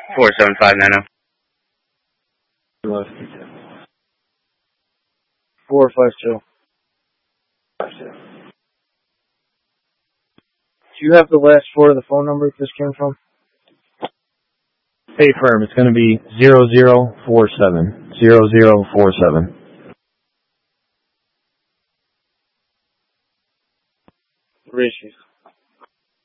47590. 452. Do you have the last four of the phone number this came from? Hey, firm. It's going to be 0047. 0047. Rishi.